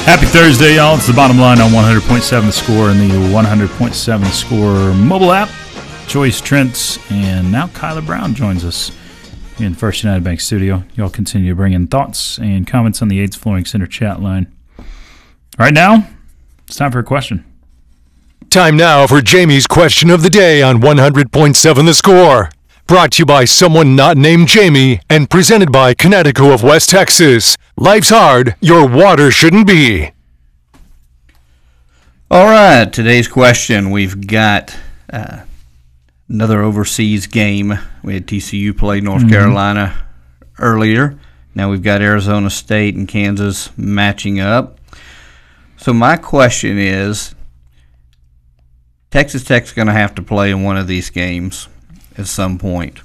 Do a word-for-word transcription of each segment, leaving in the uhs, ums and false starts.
Happy Thursday, y'all. It's the bottom line on one hundred point seven The Score and the one hundred point seven The Score mobile app. Joyce Trent and now Kyler Brown joins us in First United Bank studio. Y'all continue to bring in thoughts and comments on the Aids Flooring Center chat line. Right now, it's time for a question. Time now for Jamie's question of the day on one hundred point seven The Score. Brought to you by someone not named Jamie and presented by Connecticut of West Texas. Life's hard, your water shouldn't be. All right, today's question, we've got uh, another overseas game. We had T C U play North mm-hmm. Carolina earlier. Now we've got Arizona State and Kansas matching up. So my question is, Texas Tech's going to have to play in one of these games at some point.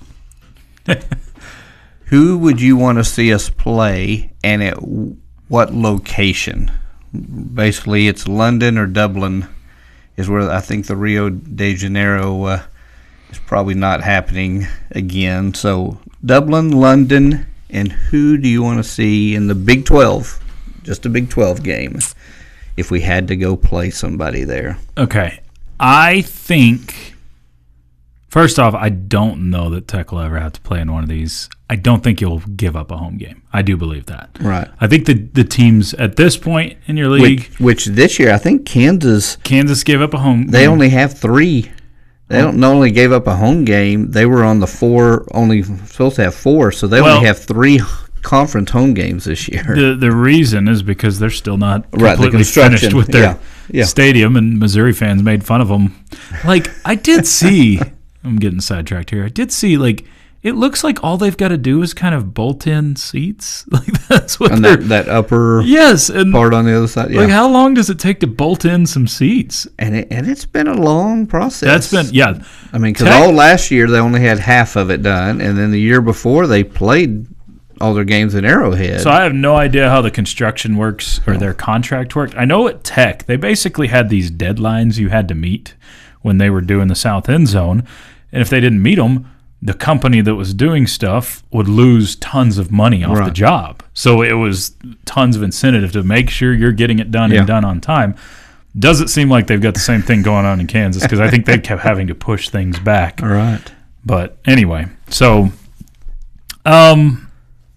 Who would you want to see us play, and at what location? Basically, it's London or Dublin is where I think the Rio de Janeiro uh, is probably not happening again. So Dublin, London, and who do you want to see in the Big twelve, just a Big twelve game, if we had to go play somebody there? Okay. I think, first off, I don't know that Tech will ever have to play in one of these. I don't think you'll give up a home game. I do believe that. Right. I think the the teams at this point in your league, which, which this year I think Kansas Kansas gave up a home. They game. only have three. They don't not only gave up a home game. They were on the four. Only supposed to have four, so they well, only have three conference home games this year. The the reason is because they're still not right, completely finished with their yeah, yeah. stadium, and Missouri fans made fun of them. Like I did see. I'm getting sidetracked here. I did see like. It looks like all they've got to do is kind of bolt in seats. Like that's what and that, that upper yes, and part on the other side. Yeah. Like how long does it take to bolt in some seats? And it, and it's been a long process. That's been yeah. I mean, because all last year they only had half of it done, and then the year before they played all their games in Arrowhead. So I have no idea how the construction works or their contract worked. I know at Tech they basically had these deadlines you had to meet when they were doing the South End Zone, and if they didn't meet them, the company that was doing stuff would lose tons of money off right. the job. So it was tons of incentive to make sure you're getting it done yeah. and done on time. Doesn't seem like they've got the same thing going on in Kansas because I think they kept having to push things back. All right. But anyway, so um,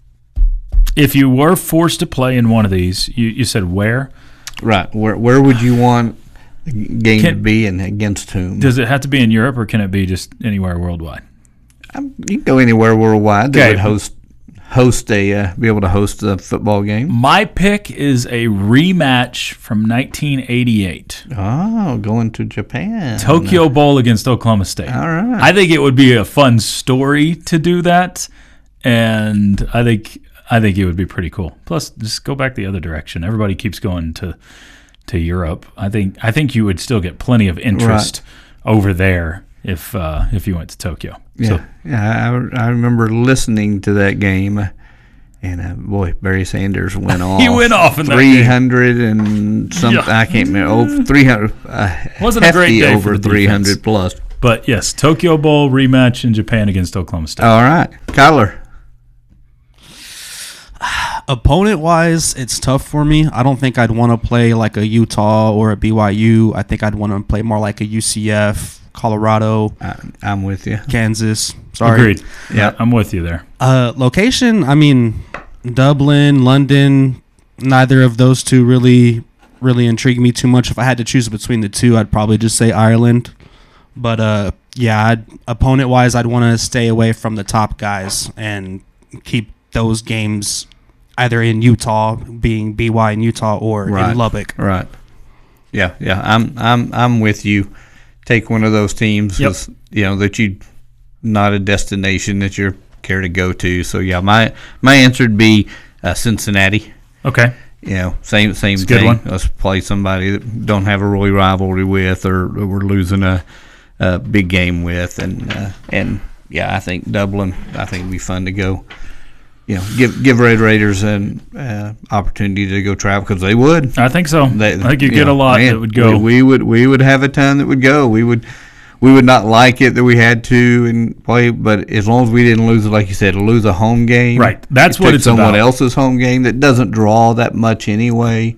if you were forced to play in one of these, you, you said where? Right. Where where would you want the game can, to be and against whom? Does it have to be in Europe or can it be just anywhere worldwide? You can go anywhere worldwide. They okay. would host host a uh, be able to host a football game. My pick is a rematch from nineteen eighty-eight. Oh, going to Japan. Tokyo Bowl against Oklahoma State. All right. I think it would be a fun story to do that, and I think I think it would be pretty cool. Plus, just go back the other direction. Everybody keeps going to to Europe. I think I think you would still get plenty of interest right. over there if uh, if you went to Tokyo. Yeah, so, yeah. I, I remember listening to that game, and uh, boy, Barry Sanders went off. He went off in three hundred and something. Yeah. I can't remember. Oh, three hundred. Uh, Wasn't a great day over for the three hundred plus. But yes, Tokyo Bowl rematch in Japan against Oklahoma State. All right, Kyler. Opponent-wise, it's tough for me. I don't think I'd want to play like a Utah or a B Y U. I think I'd want to play more like a U C F, Colorado. I, I'm with you. Kansas. Sorry. Agreed. Yeah, I'm with you there. Uh, location, I mean, Dublin, London, neither of those two really, really intrigue me too much. If I had to choose between the two, I'd probably just say Ireland. But, uh, yeah, I'd, opponent-wise, I'd want to stay away from the top guys and keep those games either in Utah, being B Y in Utah, or right. in Lubbock. Right. Yeah, yeah. I'm I'm I'm with you. Take one of those teams, yep. you know, that you not a destination that you're care to go to. So yeah, my my answer would be uh, Cincinnati. Okay. You know, same same It's a thing. good one. Let's play somebody that don't have a really rivalry with, or, or we're losing a, a big game with, and uh, and yeah, I think Dublin. I think it'd be fun to go. You know, give give Red Raiders an uh, opportunity to go travel because they would. I think so. They, I think you, you get know, a lot man, that would go. We, we would we would have a ton that would go. We would we would not like it that we had to and play, but as long as we didn't lose, like you said, lose a home game. Right. That's what it's someone about. else's home game that doesn't draw that much anyway.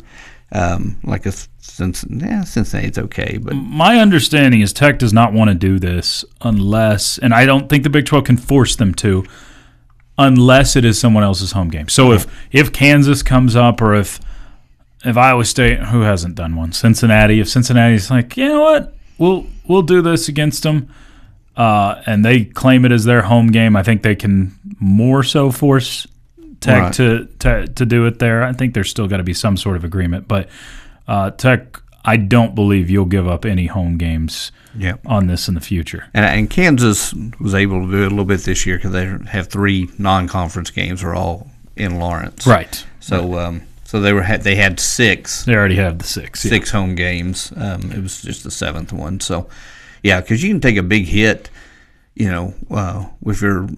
Um, like a Cincinnati, yeah, Cincinnati's okay, but My understanding is Tech does not want to do this unless, and I don't think the Big twelve can force them to, unless it is someone else's home game. So if if Kansas comes up, or if if Iowa State, who hasn't done one, Cincinnati, if Cincinnati's like, you know what, we'll we'll do this against them, uh, and they claim it as their home game, I think they can more so force Tech Right. to, to to do it there. I think there's still got to be some sort of agreement, but uh, Tech, I don't believe you'll give up any home games yeah. on this in the future. And, and Kansas was able to do it a little bit this year because they have three non-conference games, are all in Lawrence. Right. So, um, so they were had, they had six They already have the six. yeah. six home games. Um, it was just the seventh one. So, yeah, because you can take a big hit, you know, uh, with your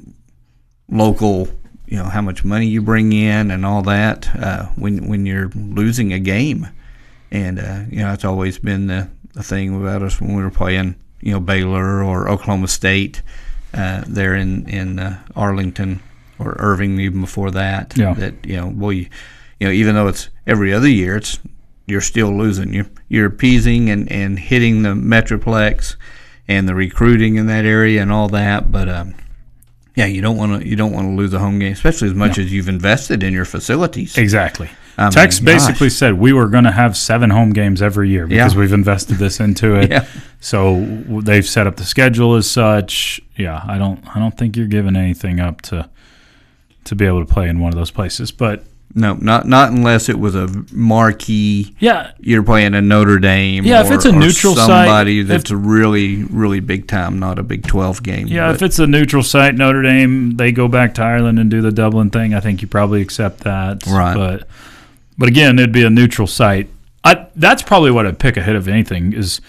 local, you know, how much money you bring in and all that uh, when when you're losing a game. And, uh, you know, it's always been the, the thing about us when we were playing, you know, Baylor or Oklahoma State uh, there in, in uh, Arlington or Irving even before that. Yeah. That, you know, boy, you, you know, even though it's every other year, it's you're still losing. You're, you're appeasing and, and hitting the Metroplex and the recruiting in that area and all that. But, um, yeah, you don't want to you don't want to lose a home game, especially as much No. as you've invested in your facilities. Exactly. I Tech's mean, basically gosh. said we were going to have seven home games every year because Yeah. we've invested this into it. Yeah. So they've set up the schedule as such. Yeah, I don't I don't think you're giving anything up to to be able to play in one of those places. But No, not not unless it was a marquee. yeah, You're playing a Notre Dame. Yeah, or, if it's a or neutral site, somebody if- that's a really really big time, not a Big twelve game. yeah, but, if it's a neutral site, Notre Dame, they go back to Ireland and do the Dublin thing. I think you probably accept that. Right. But but again, it'd be a neutral site. I that's probably what I'd pick ahead of anything is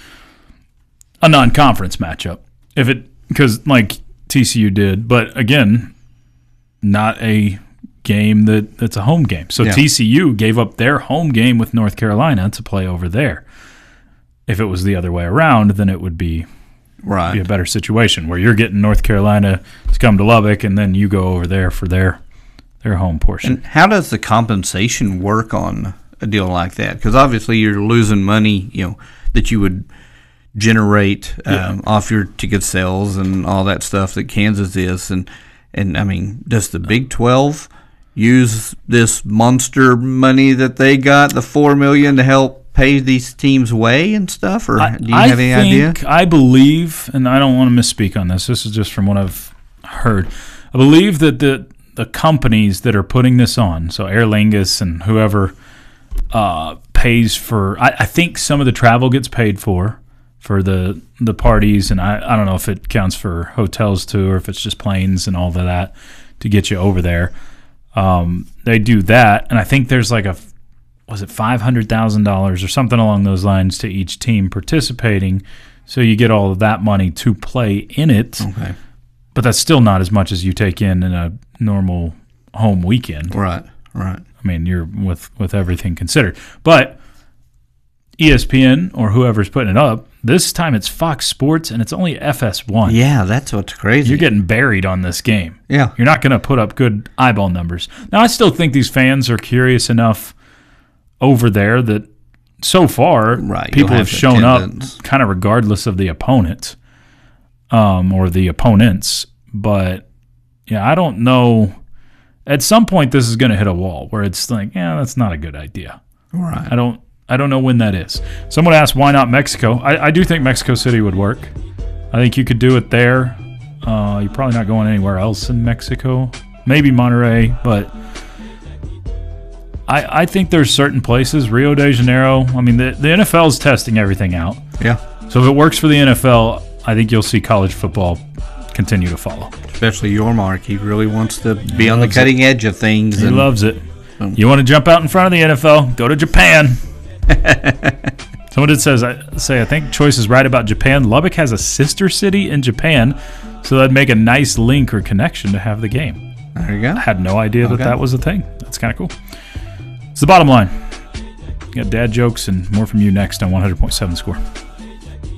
a non-conference matchup. If it because like T C U did, but again, not a game that, that's a home game. So Yeah. T C U gave up their home game with North Carolina to play over there. If it was the other way around, then it would be, right. be a better situation where you're getting North Carolina to come to Lubbock and then you go over there for their their home portion. And how does the compensation work on a deal like that? Because obviously you're losing money, you know, that you would generate um, Yeah. off your ticket sales and all that stuff that Kansas is. And, and I mean, does the Big twelve use this monster money that they got, the four million dollars, to help pay these teams way and stuff? Or I, do you I have any idea? think, I believe, and I don't want to misspeak on this. This is just from what I've heard. I believe that the the companies that are putting this on, so Aer Lingus and whoever uh, pays for, I, I think some of the travel gets paid for for the the parties, and I, I don't know if it counts for hotels too, or if it's just planes and all of that to get you over there. Um, they do that, and I think there's like a was it five hundred thousand dollars or something along those lines to each team participating, so you get all of that money to play in it. Okay. But that's still not as much as you take in in a normal home weekend. Right, right. I mean, you're with with everything considered. But E S P N or whoever's putting it up, this time it's Fox Sports and it's only F S one. Yeah, that's what's crazy. You're getting buried on this game. yeah. You're not going to put up good eyeball numbers. Now, I still think these fans are curious enough over there that so far Right, people you'll have have shown attendance. up kind of regardless of the opponent um, or the opponents. But, yeah, I don't know. At some point, this is going to hit a wall where it's like, yeah, that's not a good idea. Right. I don't I don't know when that is. Someone asked, why not Mexico? I, I do think Mexico City would work. I think you could do it there. Uh, you're probably not going anywhere else in Mexico. Maybe Monterrey, but I, I think there's certain places, Rio de Janeiro. I mean, the, the N F L is testing everything out. Yeah. So if it works for the N F L, I think you'll see college football continue to follow. Especially your Mark. He really wants to be He on the loves cutting edge of things. He and loves it. Um, You want to jump out in front of the N F L? Go to Japan. Someone did says I say I think Choice is right about Japan. Lubbock has a sister city in Japan, so that'd make a nice link or connection to have the game. There you go. I had no idea that Okay. that was a thing. That's kind of cool. It's the bottom line. You got dad jokes and more from you next on one hundred point seven Score.